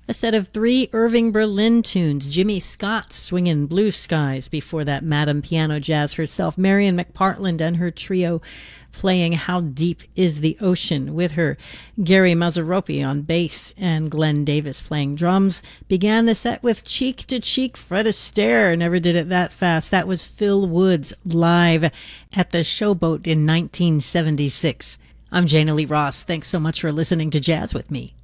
A set of 3 Irving Berlin tunes, Jimmy Scott swinging Blue Skies. Before that, Madame Piano Jazz herself, Marian McPartland and her trio playing How Deep Is the Ocean, with her Gary Mazzaropi on bass and Glenn Davis playing drums. Began the set with Cheek to Cheek, Fred Astaire. Never did it that fast. That was Phil Woods live at the Showboat in 1976. I'm Jana Lee Ross. Thanks so much for listening to Jazz with me.